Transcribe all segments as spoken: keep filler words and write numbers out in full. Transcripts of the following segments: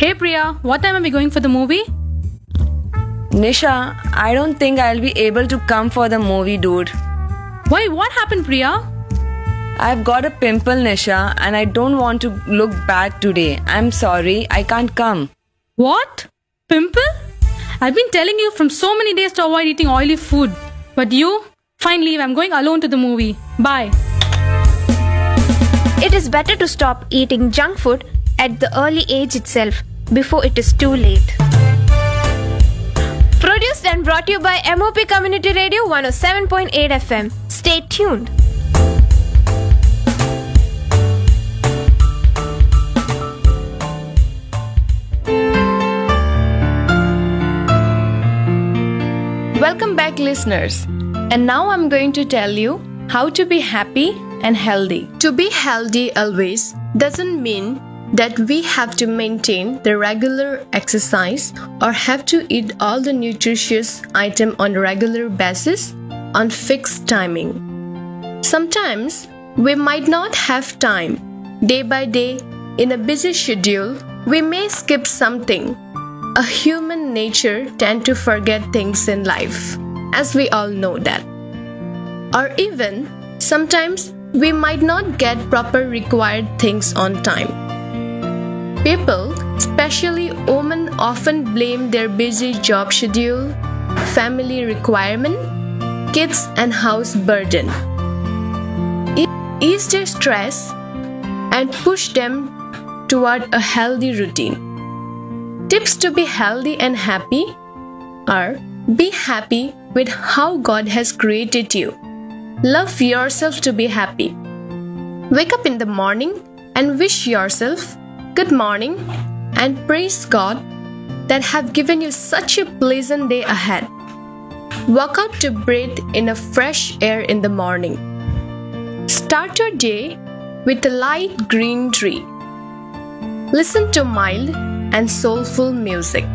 Hey Priya, what time are we going for the movie? Nisha, I don't think I'll be able to come for the movie, dude. Why, what happened, Priya? I've got a pimple, Nisha, and I don't want to look bad today. I'm sorry, I can't come. What? Pimple? I've been telling you from so many days to avoid eating oily food. But you? Fine, leave. I'm going alone to the movie. Bye. It is better to stop eating junk food at the early age itself before it is too late. Produced and brought to you by M O P Community Radio one oh seven point eight F M. Stay tuned. Welcome back, listeners. And now I'm going to tell you how to be happy and healthy. To be healthy always doesn't mean that we have to maintain the regular exercise or have to eat all the nutritious items on a regular basis on fixed timing. Sometimes we might not have time. Day by day, in a busy schedule, we may skip something. A human nature tend to forget things in life, as we all know that. Or even, sometimes we might not get proper required things on time. People, especially women, often blame their busy job schedule, family requirement, kids and house burden. Ease their stress and push them toward a healthy routine. Tips to be healthy and happy are: be happy with how God has created you. Love yourself to be happy. Wake up in the morning and wish yourself good morning and praise God that have given you such a pleasant day ahead. Walk out to breathe in a fresh air in the morning. Start your day with a light green tree. Listen to mild and soulful music.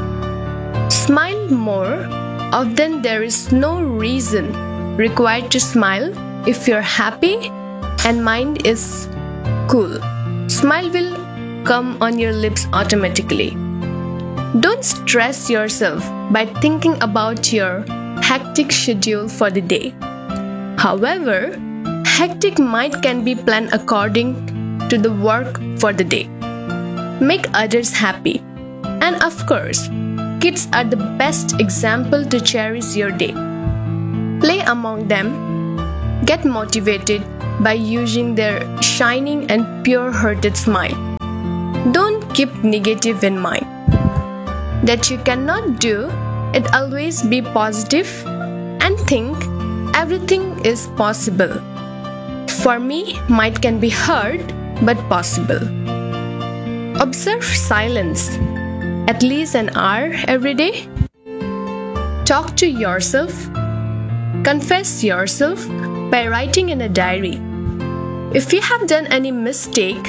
Smile more often. There is no reason required to smile if you're happy and mind is cool. Smile will come on your lips automatically. Don't stress yourself by thinking about your hectic schedule for the day. However, hectic might can be planned according to the work for the day. Make others happy. And of course, kids are the best example to cherish your day. Play among them. Get motivated by using their shining and pure-hearted smile. Don't keep negative in mind. That you cannot do it. Always be positive and think everything is possible. For me, might can be hard, but possible. Observe silence at least an hour every day. Talk to yourself. Confess yourself by writing in a diary. If you have done any mistake,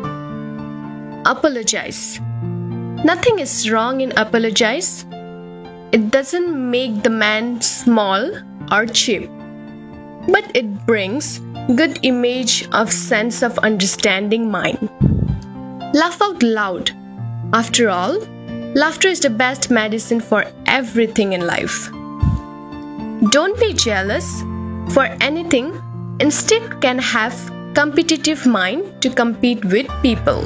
apologize. Nothing is wrong in apologize. It doesn't make the man small or cheap, but it brings good image of sense of understanding mind. Laugh out loud. After all, laughter is the best medicine for everything in life. Don't be jealous for anything. Instead, can have competitive mind to compete with people.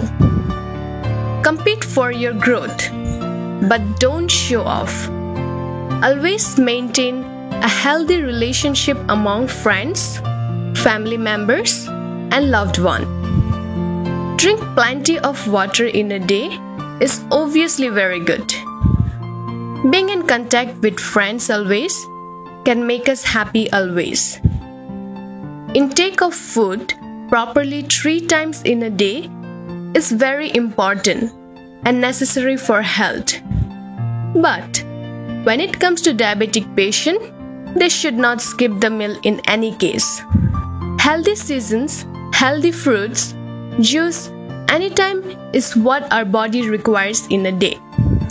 Compete for your growth, but don't show off. Always maintain a healthy relationship among friends, family members, and loved ones. Drink plenty of water in a day is obviously very good. Being in contact with friends always can make us happy always. Intake of food properly three times in a day is very important and necessary for health. But when it comes to diabetic patient, they should not skip the meal in any case. Healthy seasons, healthy fruits, juice, anytime is what our body requires in a day.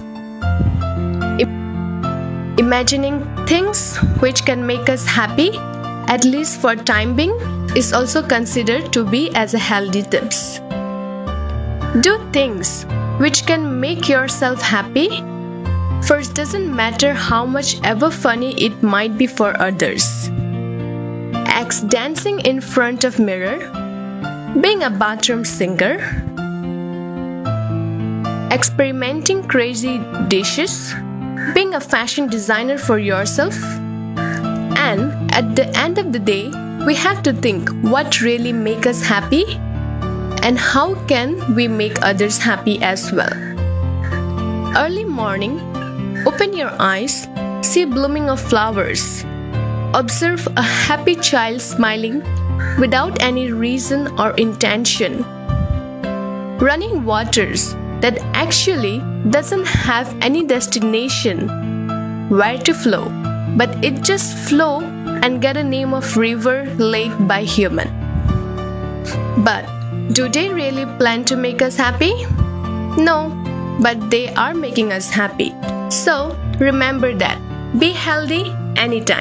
Imagining things which can make us happy, at least for time being, is also considered to be as a healthy tips. Do things which can make yourself happy? First, doesn't matter how much ever funny it might be for others. Acts dancing in front of mirror, being a bathroom singer, experimenting crazy dishes, being a fashion designer for yourself. And at the end of the day, we have to think what really makes us happy and how can we make others happy as well. Early morning, open your eyes, see blooming of flowers. Observe a happy child smiling without any reason or intention. Running waters that actually doesn't have any destination where to flow, but it just flow and get a name of river, lake by human. But do they really plan to make us happy? No, but they are making us happy. So remember that. Be healthy anytime.